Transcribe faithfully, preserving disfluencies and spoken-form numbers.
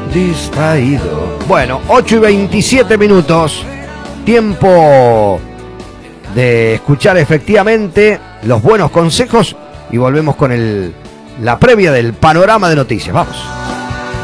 distraído. Bueno, ocho y veintisiete minutos. Tiempo de escuchar efectivamente los buenos consejos y volvemos con el, la previa del panorama de noticias. Vamos.